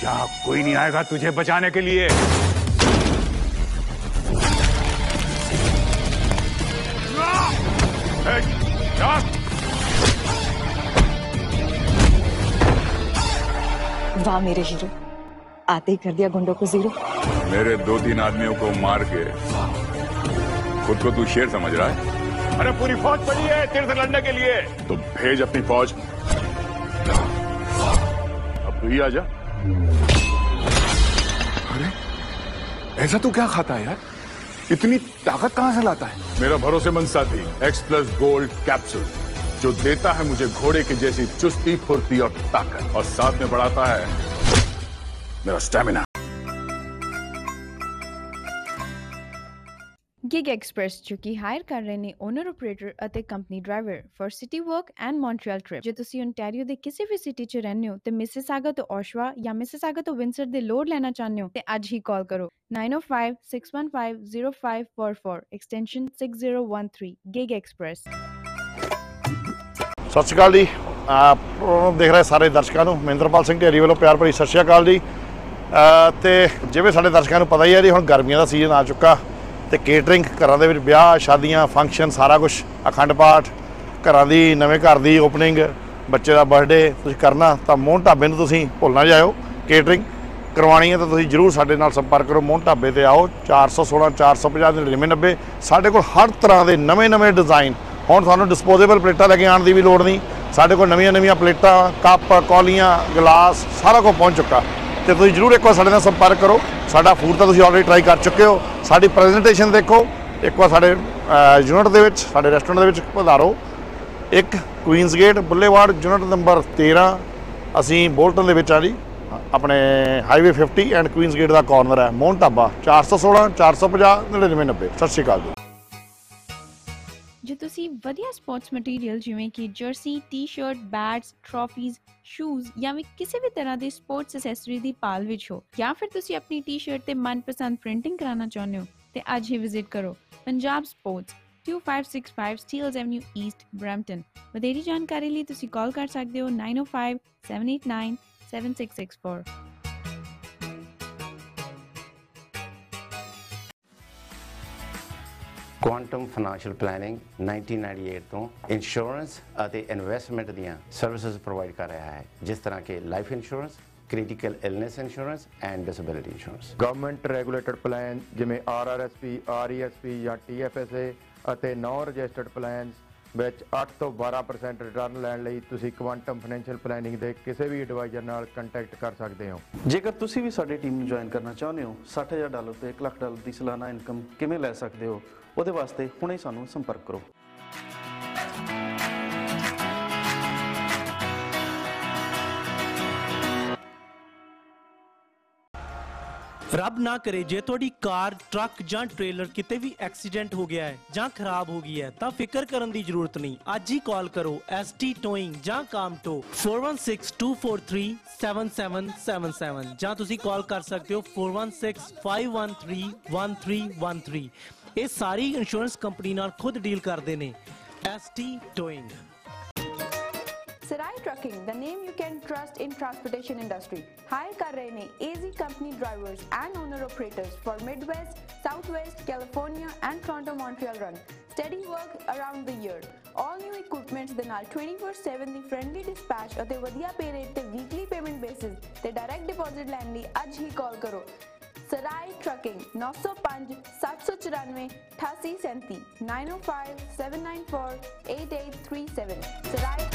यहाँ कोई नहीं आएगा तुझे बचाने के लिए। वाह मेरे हीरो, आते ही कर दिया गुंडों को जीरो। मेरे 2-3 आदमियों को मार के खुद को तू शेर समझ रहा है? अरे पूरी फौज पड़ी है तेरे से लड़ने के लिए, तो भेज अपनी फौज। अब तू ही आ जा। अरे ऐसा तू क्या खाता है यार? इतनी ताकत कहां से लाता है? मेरा भरोसेमंद साथी X+ गोल्ड कैप्सूल, जो देता है मुझे घोड़े की जैसी चुस्ती, फुर्ती और ताकत, और साथ में बढ़ाता है मेरा स्टैमिना। गिग एक्सप्रेस जो कि ਹਾਇਰ ਕਰ ਰਹੇ ਨੇ ਓਨਰ ਆਪਰੇਟਰ ਅਤੇ company driver for city work and Montreal trip. ਜੇ ਤੁਸੀਂ ਓਨਟਾਰੀਓ ਦੇ ਕਿਸੇ ਵੀ ਸਿਟੀ 'ਚ ਰਹਿੰਦੇ ਹੋ ਤੇ ਮਿਸਿਸਾਗਾ ਤੋਂ ਓਸ਼ਵਾ ਜਾਂ ਮਿਸਿਸਾਗਾ ਤੋਂ ਵਿੰਸਰ ਦੇ ਲੋਡ ਲੈਣਾ ਚਾਹੁੰਦੇ ਹੋ ਤੇ ਅੱਜ ਹੀ ਕਾਲ ਕਰੋ 9056150544 ਐਕਸਟੈਂਸ਼ਨ 6013 ਗਿਗ ਐਕਸਪ੍ਰੈਸ। ਸਤਿ ਸ਼੍ਰੀ ਅਕਾਲ ਜੀ, ਦੇਖ ਰਹੇ ਸਾਰੇ ਦਰਸ਼ਕਾਂ ਨੂੰ ਮਹਿੰਦਰਪਾਲ ਸਿੰਘ ਢੇਰੀ ਵੱਲੋਂ ਪਿਆਰ ਭਰੀ ਸਤਿ ਸ਼੍ਰੀ ਅਕਾਲ ਜੀ। ਤੇ ਜਿਵੇਂ ਸਾਡੇ ਦਰਸ਼ਕਾਂ ਨੂੰ ਪਤਾ ਹੀ ਹੈ ਜੀ, ਹੁਣ ਗਰਮੀਆਂ ਦਾ ਸੀਜ਼ਨ ਆ ਚੁੱਕਾ ਤੇ ਕੇਟਰਿੰਗ ਘਰਾਂ ਦੇ ਵਿੱਚ ਵਿਆਹ ਸ਼ਾਦੀਆਂ ਫੰਕਸ਼ਨ ਸਾਰਾ ਕੁਝ, ਅਖੰਡ ਪਾਠ, ਘਰਾਂ ਦੀ ਨਵੇਂ ਘਰ ਦੀ ਓਪਨਿੰਗ, ਬੱਚੇ ਦਾ ਬਰਥਡੇ ਤੁਸੀਂ ਕਰਨਾ ਤਾਂ ਮੋਹਨ ਢਾਬੇ ਨੂੰ ਤੁਸੀਂ ਭੁੱਲ ਨਾ ਜਾਇਓ। ਕੇਟਰਿੰਗ ਕਰਵਾਉਣੀ ਹੈ ਤਾਂ ਤੁਸੀਂ ਜ਼ਰੂਰ ਸਾਡੇ ਨਾਲ ਸੰਪਰਕ ਕਰੋ। ਮੋਹਨ ਢਾਬੇ ਤੇ ਆਓ, 416 450 9990। ਸਾਡੇ ਕੋਲ ਹਰ ਤਰ੍ਹਾਂ ਦੇ ਨਵੇਂ ਡਿਜ਼ਾਈਨ। ਹੁਣ ਤੁਹਾਨੂੰ ਡਿਸਪੋਜ਼ੇਬਲ ਪਲੇਟਾਂ ਲੈ ਕੇ ਆਉਣ ਦੀ ਵੀ ਲੋੜ ਨਹੀਂ, ਸਾਡੇ ਕੋਲ ਨਵੀਆਂ ਪਲੇਟਾਂ, ਕੱਪ, ਕੌਲੀਆਂ, ਗਲਾਸ ਸਾਰਾ ਕੁਝ ਪਹੁੰਚ ਚੁੱਕਾ। ਤੇ ਤੁਸੀਂ ਜ਼ਰੂਰ ਇੱਕ ਵਾਰ ਸਾਡੇ ਨਾਲ ਸੰਪਰਕ ਕਰੋ। ਸਾਡਾ ਫੂਡ ਤਾਂ ਤੁਸੀਂ ਆਲਰੇਡੀ ਟਰਾਈ ਕਰ ਚੁੱਕੇ ਹੋ, ਸਾਡੀ ਪ੍ਰੈਜੈਂਟੇਸ਼ਨ ਦੇਖੋ ਇੱਕ ਵਾਰ ਸਾਡੇ ਯੂਨਿਟ ਦੇ ਵਿੱਚ, ਸਾਡੇ ਰੈਸਟੋਰੈਂਟ ਦੇ ਵਿੱਚ ਪਧਾਰੋ। ਇੱਕ ਕੁਈਨਸ ਗੇਟ ਬੁੱਲੇਵਾਰਡ ਯੂਨਿਟ ਨੰਬਰ 13, ਅਸੀਂ ਬੋਲਟਨ ਦੇ ਵਿੱਚ ਆ ਜੀ, ਆਪਣੇ highway 50 and Queen's gate the corner ਹੈ। ਮੋਹਨ ਢਾਬਾ 416 450 9990। ਸਤਿ ਸ਼੍ਰੀ ਅਕਾਲ ਜੀ। ਜੇ ਤੁਸੀਂ ਵਧੀਆ ਸਪੋਰਟਸ ਮਟੀਰੀਅਲ ਜਿਵੇਂ ਕਿ ਜਰਸੀ, ਟੀ-ਸ਼ਰਟ, ਬੈਟਸ, ਟਰੋਫੀਜ਼, ਸ਼ੂਜ਼ ਜਾਂ ਵੀ ਕਿਸੇ ਵੀ ਤਰ੍ਹਾਂ ਦੀ ਸਪੋਰਟਸ ਐਸੈਸਰੀ ਦੀ ਭਾਲ ਵਿੱਚ ਹੋ, ਜਾਂ ਫਿਰ ਤੁਸੀਂ ਆਪਣੀ ਟੀ-ਸ਼ਰਟ ਤੇ ਮਨਪਸੰਦ ਪ੍ਰਿੰਟਿੰਗ ਕਰਾਉਣਾ ਚਾਹੁੰਦੇ ਹੋ ਤੇ ਅੱਜ ਹੀ ਵਿਜ਼ਿਟ ਕਰੋ Punjab sports 2565 ਸਟੀਲਜ਼ avenue East, Brampton. ਵਧੇਰੀ ਜਾਣਕਾਰੀ ਲਈ ਤੁਸੀਂ ਕਾਲ ਕਰ ਸਕਦੇ ਹੋ 905 789 7664। ਕੁਆਂਟਮ ਫਾਈਨੈਂਸ਼ੀਅਲ ਪਲੈਨਿੰਗ 1998 ਤੋਂ ਇੰਸ਼ੋਰੈਂਸ ਅਤੇ ਇਨਵੈਸਟਮੈਂਟ ਦੀਆਂ ਸਰਵਿਸਿਜ਼ ਪ੍ਰੋਵਾਈਡ ਕਰ ਰਿਹਾ ਹੈ, ਜਿਸ ਤਰ੍ਹਾਂ ਕਿ life insurance, critical illness insurance and disability insurance। Government regulated plan ਜਿਵੇਂ RRSP, RESP ਜਾਂ TFSA ਅਤੇ ਨੌਨ ਰਜਿਸਟਰਡ ਪਲਾਨਸ ਵਿੱਚ 8 ਤੋਂ 12% ਰਿਟਰਨ ਲੈਣ ਲਈ ਤੁਸੀਂ ਕੁਆਂਟਮ ਫਾਈਨੈਂਸ਼ੀਅਲ ਪਲੈਨਿੰਗ ਦੇ ਕਿਸੇ ਵੀ ਐਡਵਾਈਜ਼ਰ ਨਾਲ ਕੰਟੈਕਟ ਕਰ ਸਕਦੇ ਹੋ। ਜੇਕਰ ਤੁਸੀਂ ਵੀ ਸਾਡੀ ਟੀਮ ਨੂੰ ਜੁਆਇਨ ਕਰਨਾ ਚਾਹੁੰਦੇ ਹੋ, $60,000 ਤੇ $1 ਲੱਖ ਦੀ ਸਾਲਾਨਾ ਇਨਕਮ ਕਿਵੇਂ ਲੈ ਸਕਦੇ ਹੋ, ਉਹਦੇ ਵਾਸਤੇ ਹੁਣੇ ਸਾਨੂੰ ਸੰਪਰਕ ਕਰੋ। ਰੱਬ ਨਾ ਕਰੇ ਜੇ ਤੁਹਾਡੀ ਕਾਰ, ਟਰੱਕ ਜਾਂ ਟ੍ਰੇਲਰ ਕਿਤੇ ਵੀ ਐਕਸੀਡੈਂਟ ਹੋ ਗਿਆ ਹੈ ਜਾਂ ਖਰਾਬ ਹੋ ਗਈ ਹੈ ਤਾਂ ਫਿਕਰ ਕਰਨ ਦੀ ਜ਼ਰੂਰਤ ਨਹੀਂ। ਅੱਜ ਹੀ ਕਾਲ ਕਰੋ ST ਟੋਇੰਗ ਜਾਂ ਕਾਮਟੋ 4162437777 ਜਾਂ ਤੁਸੀਂ ਕਾਲ ਕਰ ਸਕਦੇ ਹੋ 4165131313। ਇਹ ਸਾਰੀ ਇੰਸ਼ੋਰੈਂਸ ਕੰਪਨੀ ਨਾਲ ਖੁਦ ਡੀਲ ਕਰਦੇ ਨੇ। ST towing. Sarai Trucking, the name you can trust in transportation industry. Hire kar rahe ne AZ company drivers and owner operators for Midwest, Southwest, California and Toronto Montreal run. Steady work around the year. All new equipments ਦੇ ਨਾਲ 24/7 ਦੀ friendly dispatch ਅਤੇ ਵਧੀਆ pay rate ਤੇ weekly payment basis ਤੇ direct deposit ਲੈਣ ਲਈ ਅੱਜ ਹੀ ਕਾਲ ਕਰੋ। Sarai Trucking 905 794 8837 905 794 8837। Sarai